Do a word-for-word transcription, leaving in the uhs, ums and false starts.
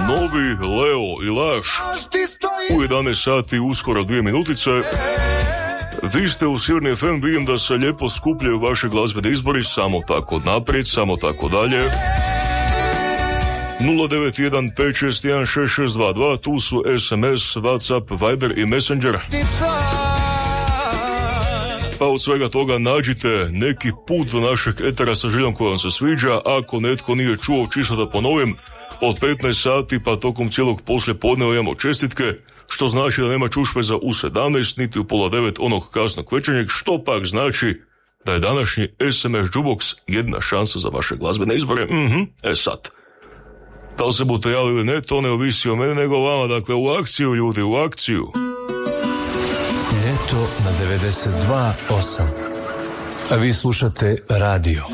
Novi Leo i Laš u jedanaest sati, uskoro dvije minutice. Vi ste u Sjeverni F M, vidim da se lijepo skupljaju vaše glazbene izbori, samo tako naprijed, samo tako dalje. nula devet jedan pet šest jedan šest šest dva dva, tu su S M S, WhatsApp, Viber i Messenger. Pa od svega toga nađite neki put do našeg etera sa željom koja vam se sviđa. Ako netko nije čuo, čisto da ponovim, od petnaest sati pa tokom cijelog poslijepodneva imamo čestitke, što znači da nema čušpeza u sedamnaest, niti u pola devet onog kasnog večernjeg, što pak znači da je današnji S M S Jukebox jedna šansa za vaše glazbene izbore. Mhm, e sad. Da li se budete javili ili ne, to ne ovisi o mene nego o vama, dakle u akciju ljudi, u akciju. Ljeto na devedeset dva osam. A vi slušate radio.